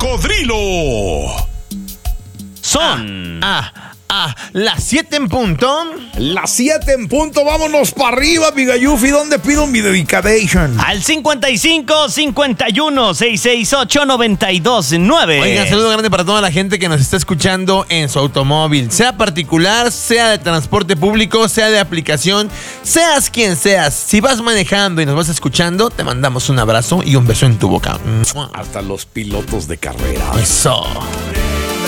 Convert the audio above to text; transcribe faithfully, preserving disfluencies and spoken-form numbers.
cocodrilo. Son... Ah, ah, ah, las siete en punto. Las siete en punto, vámonos para arriba, mi Gayufi. ¿Dónde pido mi dedication? Al cincuenta y cinco, cincuenta y uno, seiscientos sesenta y ocho, noventa y dos nueve. Oigan, saludo grande para toda la gente que nos está escuchando en su automóvil, sea particular, sea de transporte público, sea de aplicación, seas quien seas. Si vas manejando y nos vas escuchando, te mandamos un abrazo y un beso en tu boca. Hasta los pilotos de carrera. Eso.